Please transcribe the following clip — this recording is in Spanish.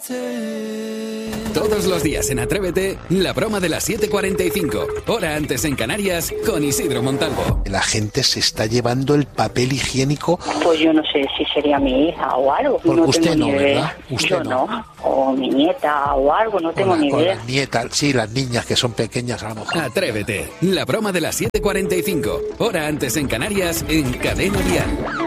Todos los días en Atrévete, la broma de las 7:45, hora antes en Canarias, con Isidro Montalvo. La gente se está llevando el papel higiénico. Pues yo no sé si sería mi hija o algo. Porque no usted tengo no, ni idea. ¿verdad? Usted yo no. O mi nieta o algo, no tengo ni O idea. las nietas, sí, las niñas que son pequeñas a lo mejor. Atrévete, la broma de las 7:45, hora antes en Canarias, en Cadena Dial.